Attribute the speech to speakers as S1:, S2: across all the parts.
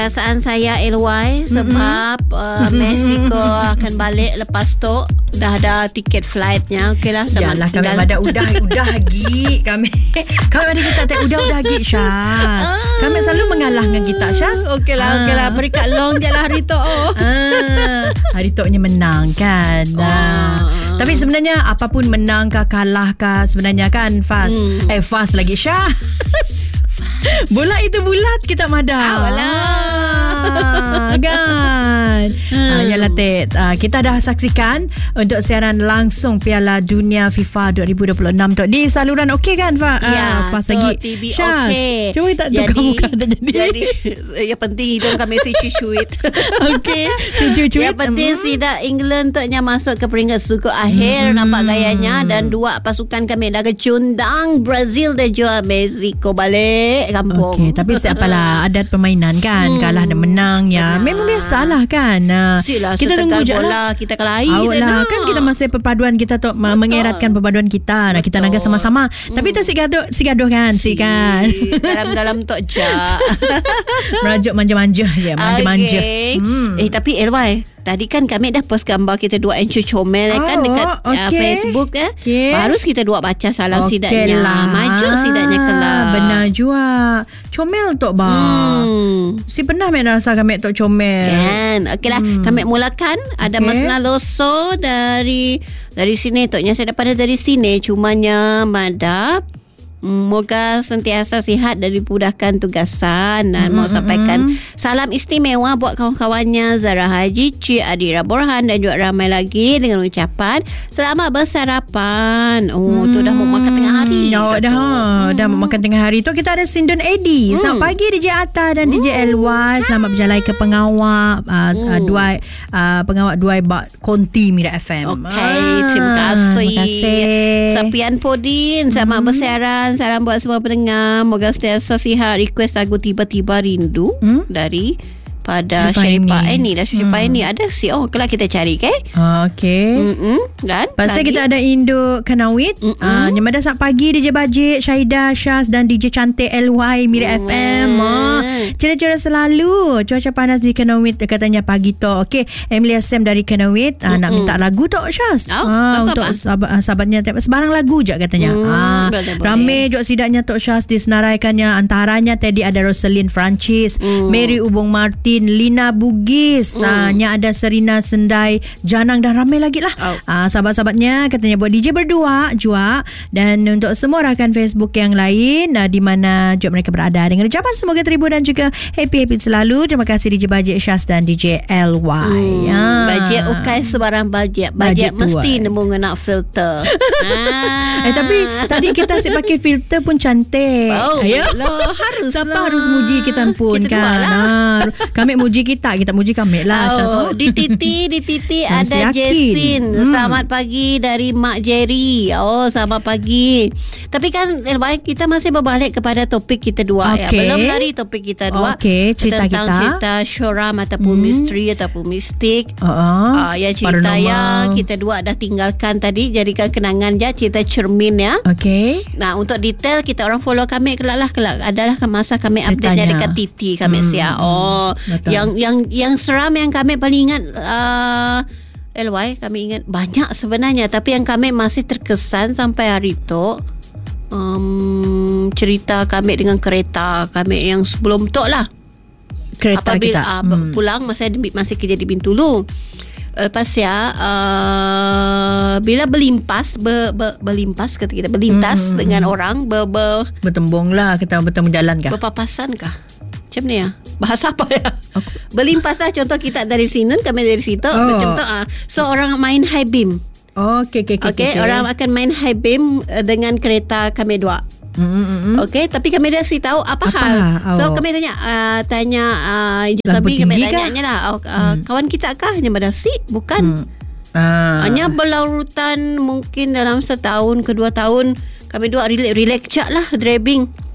S1: Perasaan saya LY sebab Mexico akan balik lepas tu dah ada tiket flightnya. Okeylah, sama
S2: yalah,
S1: tinggal.
S2: kami pada udah lagi. Kami pada kita tak udah lagi, Syaz. Kami selalu mengalah dengan kita, Syaz.
S1: Okeylah, berikat long je lah hari tu.
S2: Hari tu nya menang kan. Tapi sebenarnya apapun menang ke kalah ke sebenarnya kan fast. Fast lagi, Syaz. Bulat itu bulat, kita madah. Kan. Yalah Ted, kita dah saksikan untuk siaran langsung Piala Dunia FIFA 2026 tu di saluran okey kan Fa?
S1: Ya,
S2: pas lagi
S1: TV
S2: Syaz,
S1: okey.
S2: cuba tak tukar muka tak
S1: jadi yang penting hidung kami si cuit.
S2: Okey, cuit.
S1: Yang penting sida England tu nya masuk ke peringkat suku akhir, nampak gayanya, dan dua pasukan kami dah kecundang Brazil dan juga Mexico balik kampung.
S2: Okey, tapi siapalah adat permainan kan, kalah dan menang ya. Memang biasalah kan.
S1: Kita tunggu je lah. Kita kelahi
S2: lah. Kan kita masih perpaduan kita tu mengeratkan perpaduan kita. Nah, kita naga sama-sama. Tapi tu si gaduh kan.
S1: Dalam tok jak.
S2: Merajuk manja-manja je. Manja-manja.
S1: Okay. Tapi LY, tadi kan kami dah post gambar kita dua encu comel kan dekat Facebook Harus kita dua baca salam sidaknya lah. Maju sidaknya kelak.
S2: Benar juga. Comel tok bang. Si pernah main rasa kami tok comel.
S1: Kan. Okeylah, kami mulakan. Ada Mas Naloso dari sini toknya saya dapat dari sini, cumanya madap. Moga sentiasa sihat dan dipudahkan tugasan. Dan mau sampaikan salam istimewa buat kawan-kawannya Zara Haji, Cik Adira Borhan dan juga ramai lagi dengan ucapan selamat bersarapan. Tu dah mau makan tengah hari.
S2: Dah mau makan tengah hari tu. Kita ada Sindon Eddie. Selamat pagi DJ Atta dan DJ LY. Selamat berjalan ke pengawak pengawak Duai Bak Konti Mira FM.
S1: Okey, terima kasih. Sapian Podin, selamat bersiaran. Salam buat semua pendengar. Moga sentiasa sihat. Request lagu Tiba-Tiba Rindu dari pada Syarifah Aini. Syarifah Aini ada kelak kita cari
S2: Okey.
S1: Dan
S2: pasal kita ada Indo Kanawit. Nyamada selamat pagi DJ Bajik, Syahidah, Syaz dan DJ Cantik LY Mira FM. Cerah-cerah selalu. Cuaca panas di Kanawit katanya pagi tu. Okey, Emilia Sam dari Kanawit nak minta lagu tu, Syaz. Untuk sahabatnya sebarang lagu je katanya. Ramai juga sidaknya tu, Syaz, disenaraikannya. Antaranya tadi ada Rosalind Francis, Mary Ubong Martin, Lina Bugis, nya ada Serina Sendai, Janang, dan ramai lagi lah. Sahabat-sahabatnya katanya buat DJ berdua juga, dan untuk semua rakan Facebook yang lain di mana juga mereka berada, dengan ucapan semoga terhibur dan juga happy selalu. Terima kasih DJ Bajik, Syaz dan DJ LY.
S1: Bajik ukai sebarang bajik mesti nemu nak filter.
S2: Tapi tadi kita asyik pakai filter pun cantik.
S1: Harus
S2: siapa harus muji kita pun kita kan. Kami muji kita muji kami lah.
S1: Di titi ada Jessin. Selamat pagi dari Mak Jerry. Selamat pagi. Tapi kan baik, kita masih berbalik kepada topik kita dua. Belum dari topik kita dua.
S2: Cerita
S1: tentang
S2: kita,
S1: cerita syoram ataupun misteri ataupun mistik. Yang cerita yang kita dua dah tinggalkan tadi, jadikan kenangan je, cerita cermin ya. Nah, untuk detail kita orang follow kami kelak adalah masa kami update dekat titi kami yang seram yang kami paling ingat LY, kami ingat banyak sebenarnya, tapi yang kami masih terkesan sampai hari itu cerita kami dengan kereta kami yang sebelum tu lah.
S2: Kereta
S1: apabila
S2: kita
S1: pulang masih kerja di Bintulu. Lepas bila berlintas kata kita berlintas dengan orang
S2: bertembung lah, kita bertemu jalan kah,
S1: berpapasan kah, macam ni ya, bahasa apa ya, berlimpas lah. Contoh kita dari sini, kami dari situ, macam tu. So orang main high beam. Okey, orang akan main high beam dengan kereta kami dua. Okey, tapi kami dah tahu apa hal. So kami tanya Sabi, kami tanya lah, kawan kita kah? Hanya pada bukan. Hanya berlarutan mungkin dalam setahun ke 2 tahun kami dua relax je lah driving.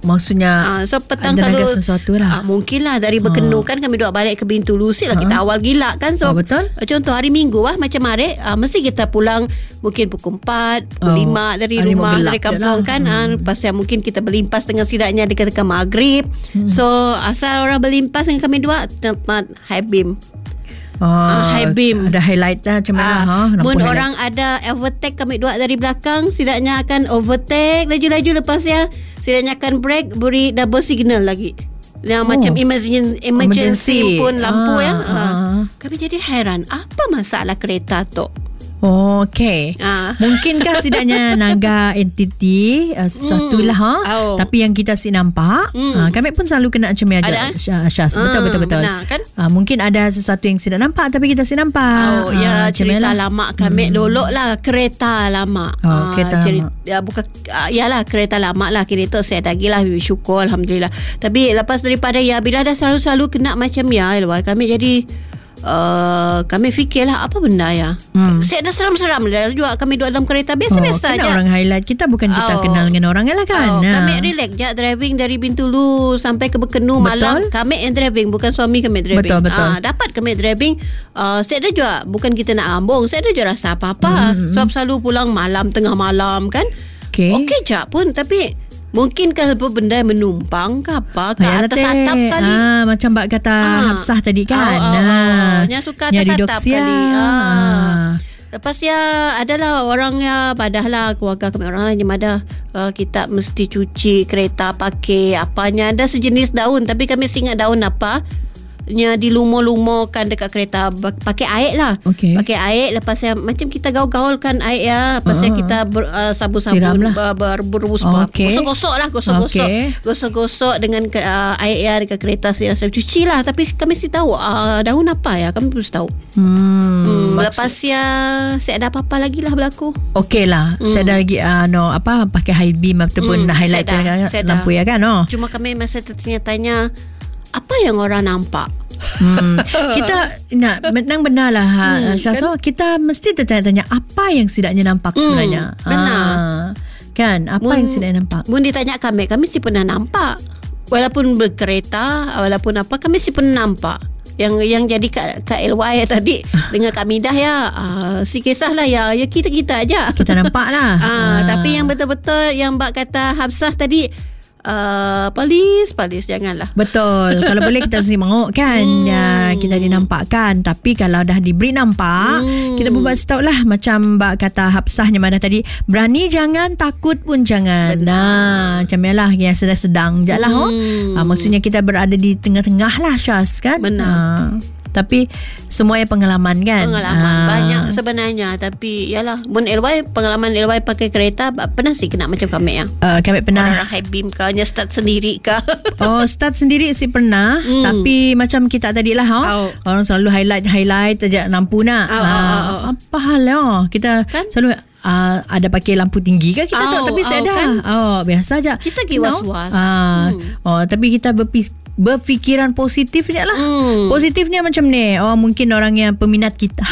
S2: Maksudnya
S1: So petang
S2: ada
S1: selalu
S2: sesuatu lah.
S1: Mungkin lah dari Berkenu kan kami duduk balik ke Bintulu. Lah kita awal gila kan. So
S2: betul.
S1: Contoh hari Minggu macam hari mesti kita pulang mungkin pukul 4, pukul 5 dari rumah, dari kampung kan. Lepas mungkin kita berlimpas dengan sidaknya dekat-dekat maghrib. So asal orang berlimpas dengan kami dua high beam. High beam.
S2: Ada highlight lah macam mana.
S1: Mun orang ada overtake kami dua dari belakang, sidaknya akan overtake laju-laju, lepas sidaknya akan brake, beri double signal lagi. Macam emergency pun lampu Kami jadi heran, apa masalah kereta tu?
S2: Okey. Mungkinkah sidaknya naga entiti sesuatu lah tapi yang kita si nampak. Kami pun selalu kena macam ni aja Syaz. Betul.
S1: Benar, kan?
S2: Mungkin ada sesuatu yang tidak nampak tapi kita si nampak.
S1: Cerita lama kami dulu lah, kereta lama.
S2: Kereta
S1: lama. Bukan yalah kereta lama lah, kereta saya lagi lah, syukur alhamdulillah. Tapi lepas daripada bila dah selalu kena macam kami jadi kami fikirlah apa benda saya dah seram-seram dah juga kami duduk dalam kereta biasa-biasa je.
S2: Orang highlight kita bukan kita kenal dengan orang lah kan.
S1: Kami relax je driving dari Bintulu sampai ke Berkenu malam. Kami yang driving, bukan suami kami driving.
S2: Betul.
S1: Dapat kami driving. Saya dah juga bukan kita nak ambung, saya dah juga rasa apa-apa. Sebab selalu pulang malam, tengah malam kan. Okey je pun, tapi mungkin kalau benda yang menumpang ke apa ke atas atap kali.
S2: Macam Mbak kata Hafsah tadi kan.
S1: Yang suka atas atap kali. Lepas adalah orang padahal keluarga kami orang lain ada kita mesti cuci kereta pakai apanya, ada sejenis daun tapi kami ingat daun apa dilumur-lumurkan dekat kereta pakai air lah. Pakai air, lepas macam kita gaul-gaulkan air lepas kita sabun-sabun berbus gosok-gosok dengan air dekat kereta saya cuci lah, tapi kami mesti tahu daun apa kami perlu tahu. Lepas saya ada apa-apa lagi lah berlaku. Okey lah.
S2: Saya ada lagi pakai high beam ataupun highlight lampu kan.
S1: Cuma kami masa tanya apa yang orang nampak.
S2: Kita nak benar lah Syazwa, kita mesti tertanya-tanya apa yang sidaknya nampak sebenarnya.
S1: Benar
S2: kan, apa yang sidaknya nampak.
S1: Mun ditanya kami mesti pernah nampak, walaupun berkereta, walaupun apa, kami mesti pernah nampak. Yang jadi Kak LY tadi dengan Kak Midah si kisah lah kita aja kita nampak lah. Tapi yang betul-betul yang Mbak kata Hafsah tadi, palis janganlah. Betul. Kalau boleh kita mengok kan, kita dinampakkan. Tapi kalau dah diberi nampak, kita buat setau lah. Macam Mbak kata Hafsahnya mana tadi, berani jangan, takut pun jangan. Macam lah yang sedang-sedang je lah. Maksudnya kita berada di tengah-tengah lah Syaz kan. Benar. Tapi semua pengalaman kan. Pengalaman banyak sebenarnya. Tapi yalah, mun LY, pengalaman LY pakai kereta pernah sih kena macam kami kami pernah orang high beam ke, start sendiri ke. Start sendiri sih pernah. Tapi macam kita tadi lah orang selalu highlight aja lampu nak. Apa hal kita kan? Selalu ada pakai lampu tinggi kan kita tapi saya dah kan? Biasa aja. Kita pergi was-was. Tapi kita berfikiran positifnya lah. Positifnya macam ni. Mungkin orang yang peminat kita.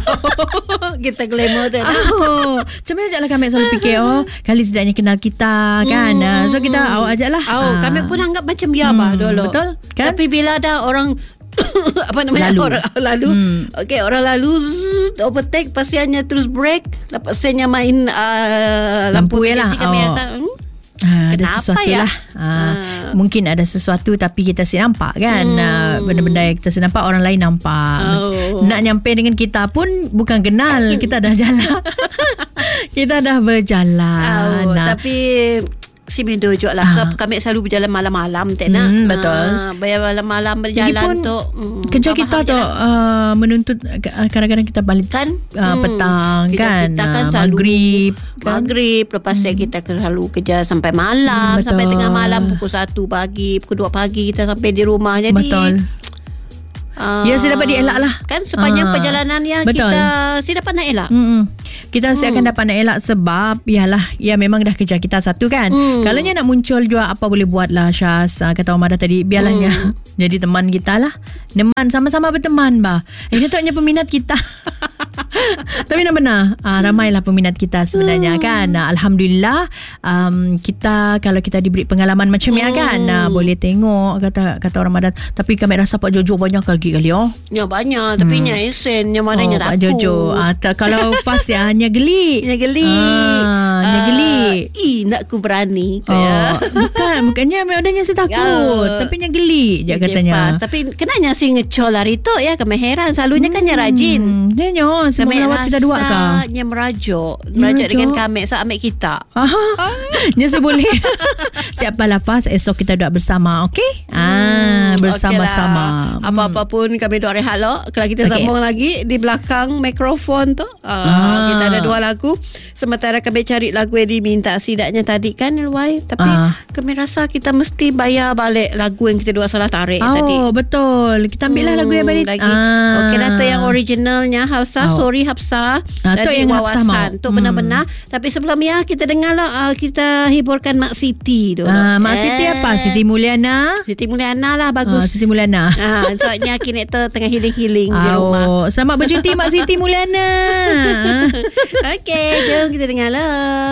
S1: Kita glamour tu. Macam mana lah kami selalu fikir kali sedaknya kenal kita kan. So kita awak ajak lah. Kami pun anggap macam dulu. Betul kan? Tapi bila ada orang apa namanya orang lalu orang lalu overtake, pasiannya terus break, lepas saya main lampu lah. Kami rasa ada sesuatu lah. Mungkin ada sesuatu tapi kita si nampak kan. Benda-benda yang kita si nampak orang lain nampak. Nak nyampe dengan kita pun bukan kenal. Kita dah jalan. Kita dah berjalan. Tapi si Medo juga lah. Sebab kami selalu berjalan malam-malam betul. Malam-malam berjalan tu kerja kita tu menuntut kadang-kadang kita balik kan petang kan, kita kan maghrib lepas kita selalu kerja sampai malam. Sampai tengah malam pukul 1 pagi, pukul 2 pagi kita sampai di rumah. Jadi betul. Saya dapat dielak lah kan sepanjang perjalanan kita saya dapat nak elak. Kita akan dapat nak elak sebab memang dah kerja kita satu kan. Kalau nak muncul juga apa boleh buat lah Syaz. Kata Omada tadi, biarlahnya jadi teman kita lah. Teman, sama-sama berteman bah. Ini tuanya peminat kita.
S2: Tapi benar ramailah peminat kita sebenarnya kan. Alhamdulillah, kita kalau kita diberi pengalaman macam ni kan, boleh tengok kata orang Madan. Tapi kami rasa Pak Jojo banyak kali
S1: Ya banyak. Tapi nya esen, nya madanya
S2: Pak
S1: takut.
S2: Jojo kalau fast ya hanya gelik.
S1: Nya gelik.
S2: Hanya gelik.
S1: Nak ku berani ke
S2: Bukannya adanya saya takut, tapi nya gelik je katanya.
S1: Fast. Tapi kenanya si ngecol hari tu ya, kami heran. Selalunya kan nya rajin.
S2: Dia nyo semua lawat kita dua kah?
S1: Nya merajuk dengan kami so ambil kita.
S2: Nya seboleh. Siapalah fast, esok kita duduk bersama, okey? Bersama-sama.
S1: Apa-apa pun kami duk rehat lo. Kalau kita sambung lagi di belakang mikrofon tu, kita ada 2 lagu. Sementara kami cari lagu yang diminta sidaknya tadi kan Elwai. Tapi kami rasa kita mesti bayar balik lagu yang kita dua salah tarik tadi.
S2: Betul. Kita ambil lah lagu yang balik
S1: lagi. Okey dah tu yang originalnya Hafsah. Sorry Hafsah.
S2: yang
S1: Dari Wawasan. Tu benar-benar. Tapi sebelum kita dengar lah, kita hiburkan Mak Siti dulu.
S2: Mak Siti apa? Siti Mulyana.
S1: Siti Mulyana lah bagus.
S2: Siti Mulyana.
S1: Soalnya kini tu tengah healing-healing di rumah.
S2: Selamat bercuti Mak Siti Mulyana.
S1: Okey, jom kita dengar lah.